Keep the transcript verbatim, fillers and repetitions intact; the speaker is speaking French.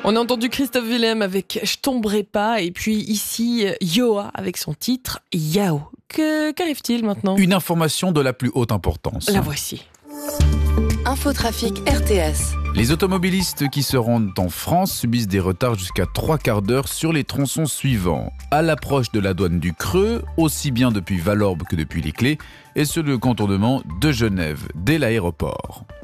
On a entendu Christophe Willem avec Je tomberai pas, et puis ici Yoa avec son titre Yao. Que, qu'arrive-t-il maintenant ? Une information de la plus haute importance. La voici. Infotrafic R T S. Les automobilistes qui se rendent en France subissent des retards jusqu'à trois quarts d'heure sur les tronçons suivants. À l'approche de la douane du Creux, aussi bien depuis Valorbe que depuis les Clés, et sur le contournement de Genève, dès l'aéroport.